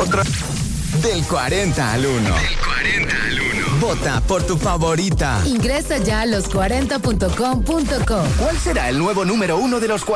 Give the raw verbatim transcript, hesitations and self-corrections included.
otra. Del cuarenta al uno. Del cuarenta al uno. Vota por tu favorita. Ingresa ya a los cuarenta punto com punto co. ¿Cuál será el nuevo número uno de los cuarenta?